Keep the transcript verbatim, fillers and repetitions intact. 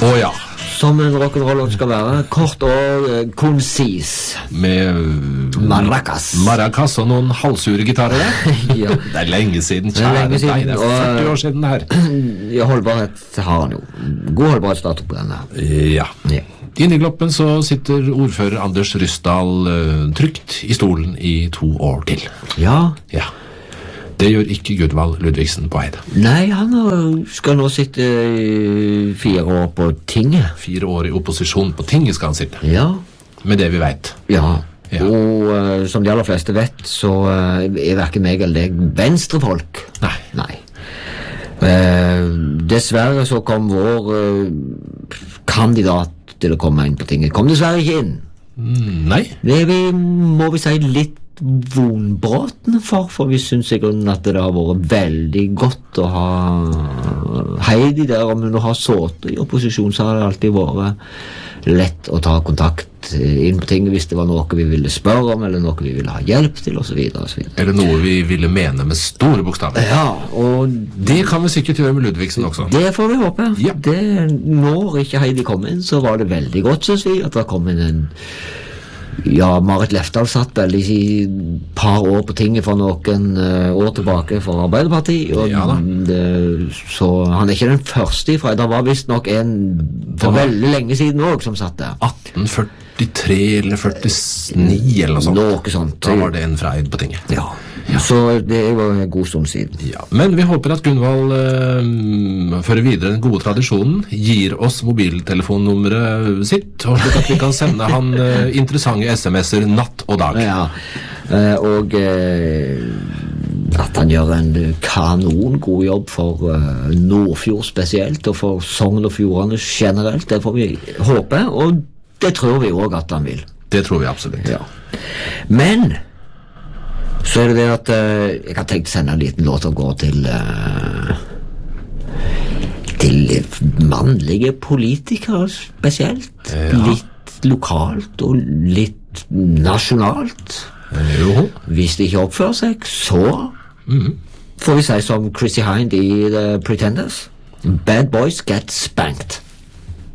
Å ja. Som en rock'n'roll skal være. Kort og uh, konsis. Med uh, Maracas. Maracas og noen halvsure gitarer der. Ja. Det er lenge siden, Det er kjære lenge siden, deg. Det er førti år siden her. Ja, holdbarhet har han jo. God holdbarhetsdato på denne. Ja. Ja. Inne i Gloppen så sitter ordfører Anders Ryssdal uh, trygt i stolen i to år til. Ja. Ja. Det gjør ikke Gudvald Ludvigsen på Eide. Nei, han har- skal nå sitte i fire år på tinget. Fire år i opposisjon på tinget skal han sitte. Ja. Med det vi vet. Ja. Ja. Og uh, som de aller fleste vet, så uh, er hverken meg eller deg venstrefolk. Nei. Nei. Uh, dessverre så kom vår uh, kandidat til å komme inn på tinget. Kom dessverre ikke inn. Mm, nei. Det er vi, må vi si, litt vonbråtende for, for vi synes i grunnen at det har vært veldig godt å ha Heidi der. Om hun har sittet i opposisjon, så har det alltid vært lett å ta kontakt inn på ting hvis det var noe vi ville spørre om, eller noe vi ville ha hjelp til, og så videre, og så videre. Eller noe vi ville mene med store bokstaver. Ja, og Det kan vi sikkert gjøre med Ludvigsen også. det får vi håpe. Ja. Det, når ikke Heidi kom inn, så var det veldig godt, synes vi, at det kom inn en Ja, Marit Lefdal satt vel i par år på tinget for noen uh, år tilbake for Arbeiderpartiet, og Ja da. det, så han er ikke den første ifra. Det var visst nok en for var- veldig lenge siden også som satt der. atten førtitre eller førtini eller noe sånt. Noe sånt. Da var det en fra Eid på tinget. Ja. Så det er jo en god stund siden. Ja, men vi håper at Gunvald øh, fører videre den gode tradisjonen, gir oss mobiltelefonnummeret sitt, og slik at vi kan sende han øh, interessante sms'er natt og dag. Ja, eh, og eh, at han gjør en kanon god jobb for eh, Nordfjord spesielt, og for Sogn og Fjordane generelt. Det får vi håpe, og det tror vi også at han vil. Det tror vi absolutt. Ja. Men så er det det at eh, jeg har tenkt å sende en liten låt og gå til eh, til mannlige politikere spesielt. Ja. Litt lokalt og litt nasjonalt. Jo. Hvis de ikke oppfører seg, så får vi si som Chrissy Hind i The Pretenders: Bad boys get spanked.